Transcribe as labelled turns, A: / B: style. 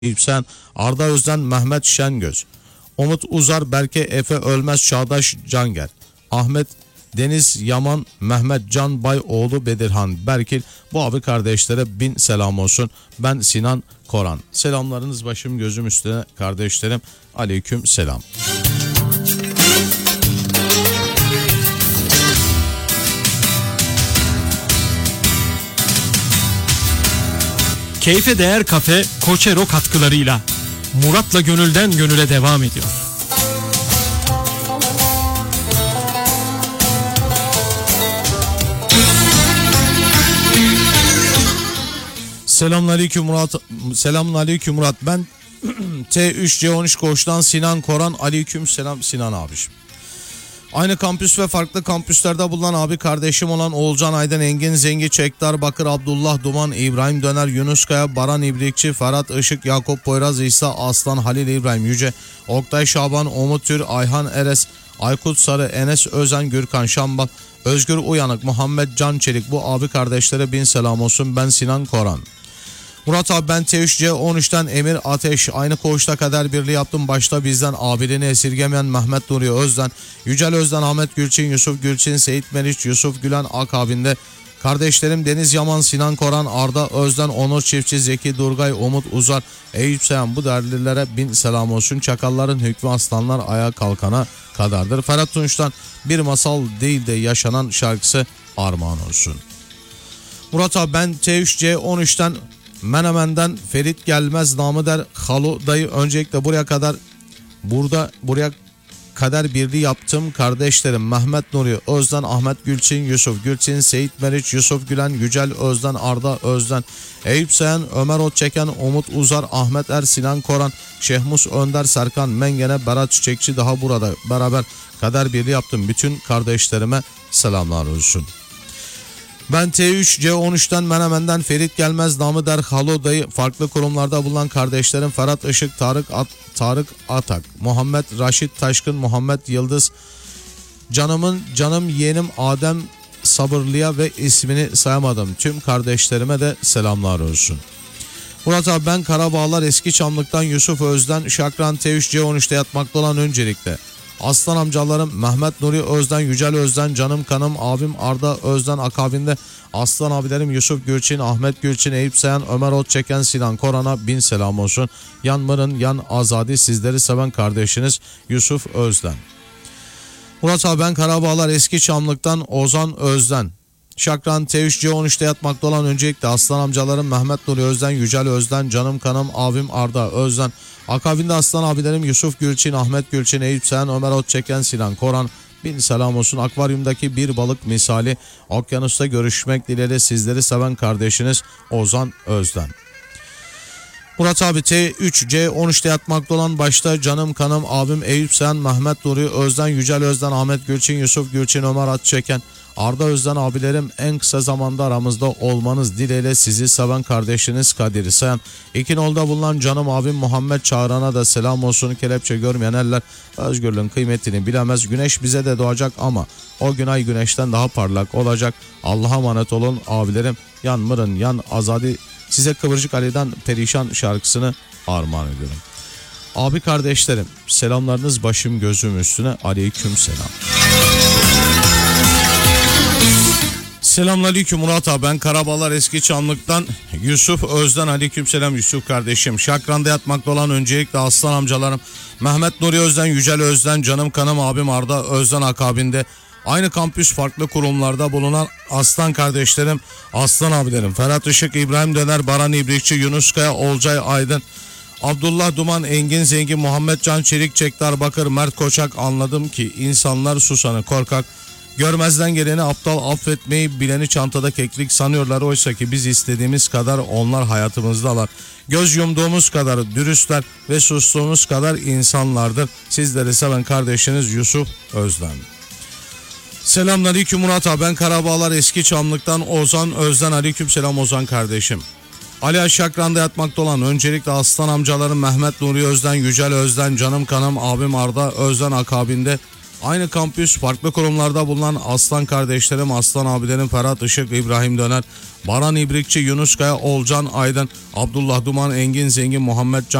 A: İpsen, Arda Özden, Mehmet Şengöz, Umut Uzar, Berke Efe Ölmez, Çağdaş Canger, Ahmet Deniz Yaman, Mehmet Can Bayoğlu, Bedirhan Berkil, bu abi kardeşlere bin selam olsun. Ben Sinan Koran. Selamlarınız başım gözüm üstüne kardeşlerim. Aleyküm selam.
B: Keyfe Değer Kafe Koçero katkılarıyla Murat'la gönülden gönüle devam ediyor.
A: Selamünaleyküm Murat. Selamünaleyküm Murat. Ben T3C13 Koç'tan Sinan Koran. Aleyküm selam Sinan abiciğim. Aynı kampüs ve farklı kampüslerde bulunan abi kardeşim olan Oğulcan Aydın, Engin Zengi, Çekdar Bakır, Abdullah Duman, İbrahim Döner, Yunus Kaya, Baran İbrikçi, Ferhat Işık, Yakup Poyraz, İsa Aslan, Halil İbrahim Yüce, Oktay Şaban, Umut Tür, Ayhan Eres, Aykut Sarı, Enes Özen, Gürkan Şambal, Özgür Uyanık, Muhammed Can Çelik, bu abi kardeşlere bin selam olsun. Ben Sinan Koran. Murat abi, ben T3C13'ten Emir Ateş, aynı koğuşta kader birliği yaptım. Başta bizden abiliğini esirgemeyen Mehmet Nuri Özden, Yücel Özden, Ahmet Gülçin, Yusuf Gülçin, Seyit Meriç, Yusuf Gülen akabinde kardeşlerim Deniz Yaman, Sinan Koran, Arda Özden, Onur Çiftçi, Zeki Durgay, Umut Uzar, Eyüp Seyhan, bu değerlilere bin selam olsun. Çakalların hükmü aslanlar ayağa kalkana kadardır. Ferhat Tunç'tan Bir Masal Değil de Yaşanan şarkısı armağan olsun. Murat abi, ben T3C13'ten Menemen'den Ferit Gelmez, namı der Halu dayı, öncelikle buraya kader birliği yaptım kardeşlerim Mehmet Nuri Özden, Ahmet Gülçin, Yusuf Gülçin, Seyit Meriç, Yusuf Gülen, Yücel Özden, Arda Özden, Eyüp Seyhan, Ömer Otçeken, Umut Uzar, Ahmet Er, Sinan Koran, Şehmus Önder, Serkan Mengene, Berat Çiçekçi, daha burada beraber kader birliği yaptım. Bütün kardeşlerime selamlar olsun. Ben T3C13'ten Menemen'den Ferit Gelmez, namı der Halo dayı, farklı kurumlarda bulunan kardeşlerim Ferhat Işık, Tarık Atak, Muhammed Raşit Taşkın, Muhammed Yıldız, canım yeğenim Adem Sabırlı'ya ve ismini sayamadım tüm kardeşlerime de selamlar olsun. Murat abi, ben Karabağlar Eski Çamlık'tan Yusuf Özden, Şakran T3C13'te yatmakta olan öncelikle aslan amcalarım Mehmet Nuri Özden, Yücel Özden, canım kanım abim Arda Özden akabinde aslan abilerim Yusuf Gülçin, Ahmet Gülçin, Eyüp Seyhan, Ömer Otçeken, Sinan Koran'a bin selam olsun. Yan Mırın Yan Azadi, sizleri seven kardeşiniz Yusuf Özden. Murat abi, ben Karabağlar Eski Çamlık'tan Ozan Özden, Şakran T3C13'te yatmakta olan öncelikle aslan amcalarım Mehmet Nuri Özden, Yücel Özden, canım kanım abim Arda Özden. Akabinde aslan abilerim Yusuf Gülçin, Ahmet Gülçin, Eyüp Seyhan, Ömer Otçeken, Sinan Koran, bin selam olsun. Akvaryumdaki bir balık misali okyanusta görüşmek dileğiyle sizleri seven kardeşiniz Ozan Özden. Murat abi, T3C13'te yatmakta olan başta canım kanım abim Eyüp Seyhan, Mehmet Nuri Özden, Yücel Özden, Ahmet Gülçin, Yusuf Gülçin, Ömer Atçeken, Arda Özden abilerim, en kısa zamanda aramızda olmanız dileğiyle sizi seven kardeşiniz Kadir Sayan. İkinol'da bulunan canım abim Muhammed Çağran'a da selam olsun. Kelepçe görmeyen eller özgürlüğün kıymetini bilemez. Güneş bize de doğacak ama o gün ay güneşten daha parlak olacak. Allah'a emanet olun abilerim. Yan Mırın Yan Azadi, size Kıvırcık Ali'den Perişan şarkısını armağan ediyorum. Abi kardeşlerim, selamlarınız başım gözüm üstüne. Aleyküm selam. Selamünaleyküm Murat abi, ben Karabağlar Eski Çamlık'tan Yusuf Özden, aleykümselam Yusuf kardeşim. Şakran'da yatmakta olan öncelikle aslan amcalarım Mehmet Nuri Özden, Yücel Özden, canım kanım abim Arda Özden akabinde aynı kampüs farklı kurumlarda bulunan aslan kardeşlerim, aslan abilerim Ferhat Işık, İbrahim Döner, Baran İbrikçi, Yunus Kaya, Olcay Aydın, Abdullah Duman, Engin Zengin, Muhammed Can Çelik, Çekdar Bakır, Mert Koçak. Anladım ki insanlar susanı korkak, görmezden geleni aptal, affetmeyi bileni çantada keklik sanıyorlar. Oysa ki biz istediğimiz kadar onlar hayatımızdalar. Göz yumduğumuz kadar dürüstler ve sustuğumuz kadar insanlardır. Sizleri seven kardeşiniz Yusuf Özden. Selamünaleyküm Murat abi, ben Karabağlar Eski Çamlık'tan Ozan Özden, aleykümselam Ozan kardeşim. Ali Şakran'da yatmakta olan öncelikle aslan amcalarım Mehmet Nuri Özden, Yücel Özden, canım kanım abim Arda Özden akabinde Aynı kampüs farklı kurumlarda bulunan Aslan kardeşlerim, Aslan abilerim Ferhat Işık, İbrahim Döner, Baran İbrikçi, Yunus Kaya, Olcan Aydın, Abdullah Duman, Engin Zengin, Muhammed Can